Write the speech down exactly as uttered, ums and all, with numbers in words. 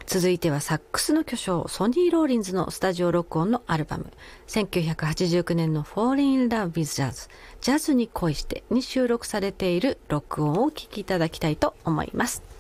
続いてはサックスの巨匠ソニー・ローリンズのスタジオ録音のアルバム、せんきゅうひゃくはちじゅうきゅうねんの Fall in Love with Jazz ジャズに恋してに収録されている録音をお聴きいただきたいと思います。